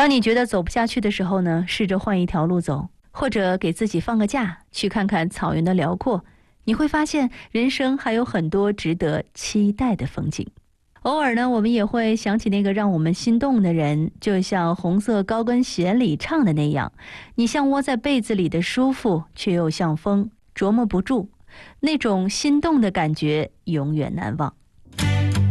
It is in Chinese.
当你觉得走不下去的时候呢，试着换一条路走，或者给自己放个假，去看看草原的辽阔，你会发现人生还有很多值得期待的风景。偶尔呢，我们也会想起那个让我们心动的人，就像红色高跟鞋里唱的那样，你像窝在被子里的舒服，却又像风，琢磨不住，那种心动的感觉永远难忘。